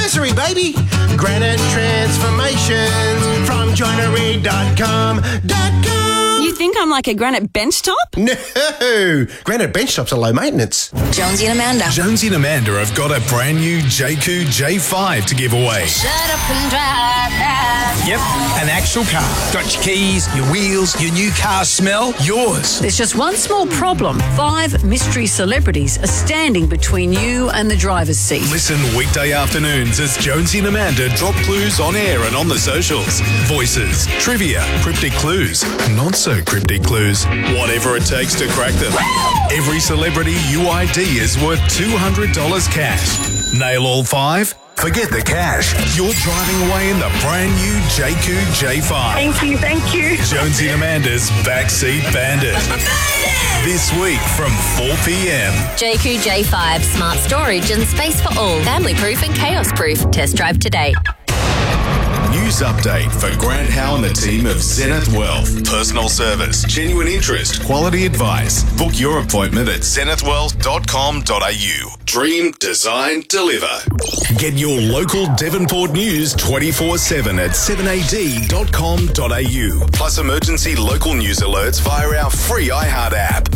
anniversary, baby. Granite Transformations from joinery.com.com. You think I'm like a granite bench top? No, granite bench tops are low maintenance. Jonesy and Amanda. Jonesy and Amanda have got a brand new JQ J5 to give away. Shut up and drive now. Yep, an actual car. Got your keys, your wheels, your new car smell, yours. There's just one small problem. 5 mystery celebrities are standing between you and the driver's seat. Listen weekday afternoons as Jonesy and Amanda drop clues on air and on the socials. Voices, trivia, cryptic clues, not so cryptic clues, whatever it takes to crack them. Every celebrity UID is worth $200 cash. Nail all 5? Forget the cash. You're driving away in the brand new JQ J5. Thank you. Jonesy and Amanda's Backseat Bandit. This week from 4 p.m. JQ J5, smart storage and space for all. Family proof and chaos proof. Test drive today. News update for Grant Howe and the team of Zenith Wealth. Personal service, genuine interest, quality advice. Book your appointment at zenithwealth.com.au. Dream, design, deliver. Get your local Devonport news 24/7 at 7ad.com.au. Plus emergency local news alerts via our free iHeart app.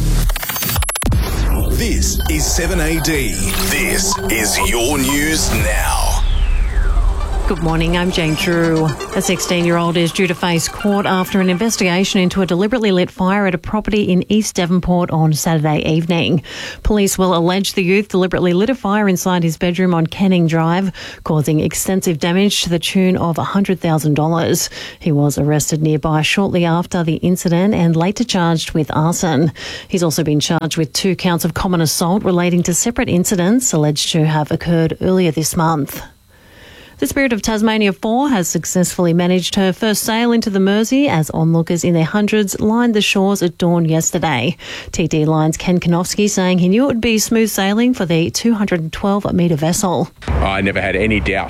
This is 7AD. This is your news now. Good morning, I'm Jane Drew. A 16-year-old is due to face court after an investigation into a deliberately lit fire at a property in East Devonport on Saturday evening. Police will allege the youth deliberately lit a fire inside his bedroom on Canning Drive, causing extensive damage to the tune of $100,000. He was arrested nearby shortly after the incident and later charged with arson. He's also been charged with 2 counts of common assault relating to separate incidents alleged to have occurred earlier this month. The Spirit of Tasmania 4 has successfully managed her first sail into the Mersey as onlookers in their hundreds lined the shores at dawn yesterday. TT Line's Ken Konofsky saying he knew it would be smooth sailing for the 212-metre vessel. I never had any doubt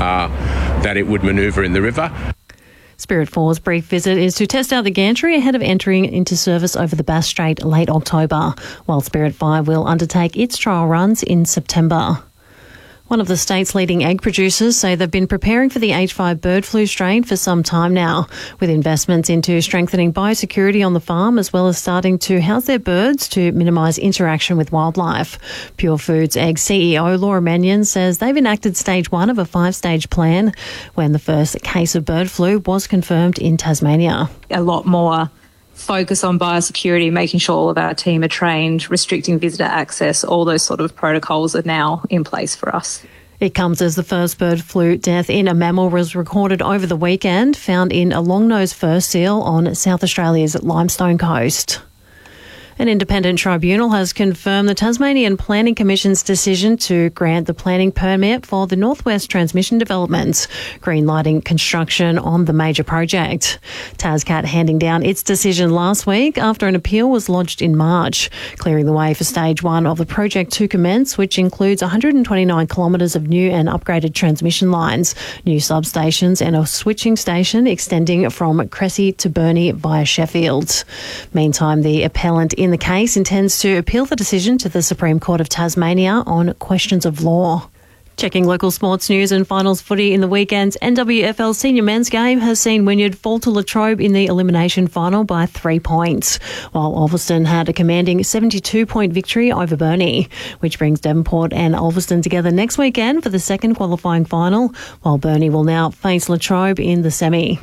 that it would manoeuvre in the river. Spirit 4's brief visit is to test out the gantry ahead of entering into service over the Bass Strait late October, while Spirit 5 will undertake its trial runs in September. One of the state's leading egg producers say they've been preparing for the H5 bird flu strain for some time now, with investments into strengthening biosecurity on the farm as well as starting to house their birds to minimise interaction with wildlife. Pure Foods Egg CEO Laura Mannion says they've enacted stage 1 of a 5-stage plan when the first case of bird flu was confirmed in Tasmania. A lot more focus on biosecurity, making sure all of our team are trained, restricting visitor access, all those sort of protocols are now in place for us. It comes as the first bird flu death in a mammal was recorded over the weekend, found in a long-nosed fur seal on South Australia's Limestone Coast. An independent tribunal has confirmed the Tasmanian Planning Commission's decision to grant the planning permit for the Northwest Transmission Development, greenlighting construction on the major project. TasCat handing down its decision last week after an appeal was lodged in March, clearing the way for stage 1 of the project to commence, which includes 129 kilometres of new and upgraded transmission lines, new substations and a switching station extending from Cressy to Burnie via Sheffield. Meantime, the appellant in the case intends to appeal the decision to the Supreme Court of Tasmania on questions of law. Checking local sports news and finals footy in the weekend's NWFL senior men's game has seen Wynyard fall to Latrobe in the elimination final by 3 points, while Ulverston had a commanding 72-point victory over Burnie, which brings Devonport and Ulverston together next weekend for the second qualifying final, while Burnie will now face Latrobe in the semi.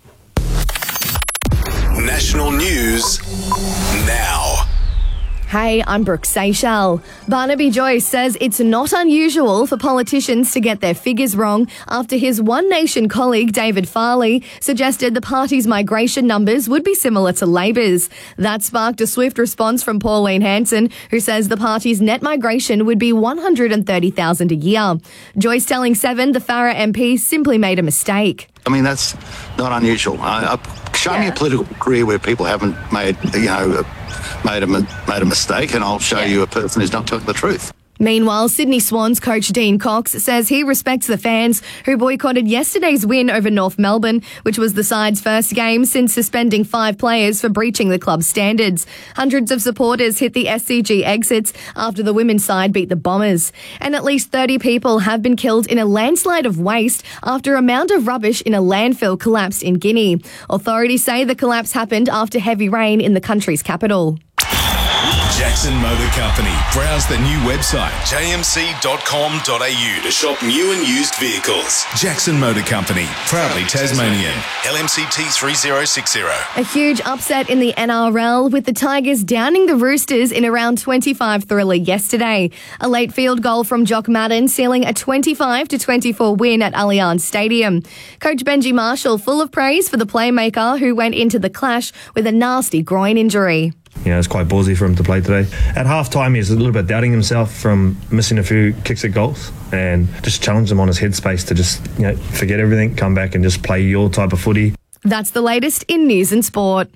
National news now. Hey, I'm Brooke Seychelles. Barnaby Joyce says it's not unusual for politicians to get their figures wrong after his One Nation colleague David Farley suggested the party's migration numbers would be similar to Labor's. That sparked a swift response from Pauline Hanson, who says the party's net migration would be 130,000 a year. Joyce telling Seven the Farrer MP simply made a mistake. I mean, that's not unusual. Show me a political career where people haven't made a mistake, and I'll show you a person who's not telling the truth. Yeah. Made a mistake, and I'll show you a person who's not telling the truth. Meanwhile, Sydney Swans coach Dean Cox says he respects the fans who boycotted yesterday's win over North Melbourne, which was the side's first game since suspending 5 players for breaching the club's standards. Hundreds of supporters hit the SCG exits after the women's side beat the Bombers. And at least 30 people have been killed in a landslide of waste after a mound of rubbish in a landfill collapsed in Guinea. Authorities say the collapse happened after heavy rain in the country's capital. Jackson Motor Company. Browse the new website, jmc.com.au, to shop new and used vehicles. Jackson Motor Company, proudly Tasmanian. LMCT 3060. A huge upset in the NRL, with the Tigers downing the Roosters in a round 25 thriller yesterday. A late field goal from Jock Madden sealing a 25-24 win at Allianz Stadium. Coach Benji Marshall full of praise for the playmaker who went into the clash with a nasty groin injury. You know, it's quite ballsy for him to play today. At half-time, he was a little bit doubting himself from missing a few kicks at goals, and just challenged him on his headspace to just, forget everything, come back and just play your type of footy. That's the latest in news and sport.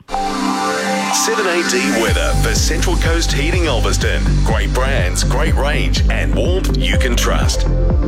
7AD weather for Central Coast Heating Ulverston. Great brands, great range, and warmth you can trust.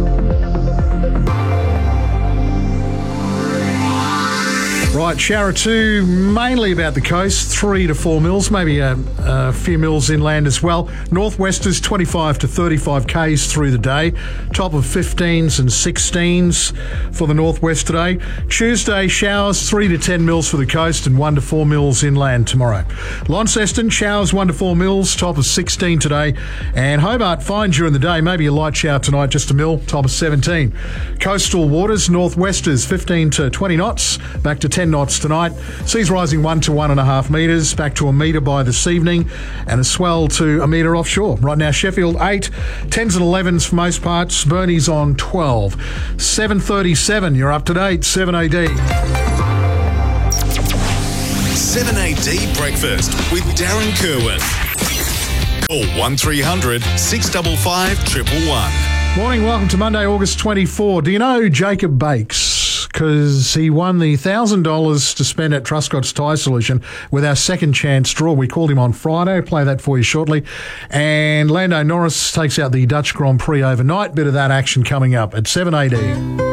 Right, shower 2, mainly about the coast, 3 to 4 mils, maybe a few mils inland as well. Northwesters 25 to 35 k's through the day, top of 15s and 16s for the northwest today. Tuesday, showers 3 to 10 mils for the coast and 1 to 4 mils inland tomorrow. Launceston, showers 1 to 4 mils, top of 16 today. And Hobart, fine during the day, maybe a light shower tonight, just a mil, top of 17. Coastal waters, northwesters 15 to 20 knots, back to 10 knots tonight. Seas rising 1 to 1.5 metres, back to a metre by this evening, and a swell to a metre offshore. Right now, Sheffield 8, 10s and 11s for most parts. Burnie's on 12. 7:37, you're up to date. 7AD. 7AD Breakfast with Darren Kerwin. Call 1300 655 111. Morning, welcome to Monday, August 24. Do you know Jacob Bakes? Because he won the $1,000 to spend at Truscott's Tyre Solution with our second chance draw. We called him on Friday. I'll play that for you shortly. And Lando Norris takes out the Dutch Grand Prix overnight. Bit of that action coming up at 7AD.